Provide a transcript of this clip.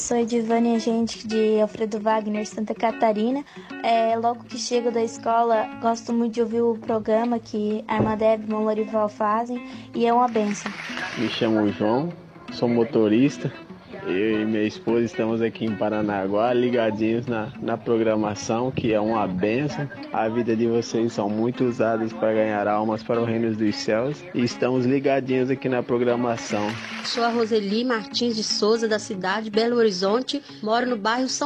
Sou Edivânia Gente de Alfredo Wagner, Santa Catarina. Logo que chego da escola, gosto muito de ouvir o programa que a irmã Deb e o Lorival fazem e é uma bênção. Me chamo João, sou motorista. Eu e minha esposa estamos aqui em Paranaguá, ligadinhos na programação, que é uma bênção. A vida de vocês são muito usadas para ganhar almas para o reino dos céus. E estamos ligadinhos aqui na programação. Sou a Roseli Martins de Souza, da cidade de Belo Horizonte. Moro no bairro São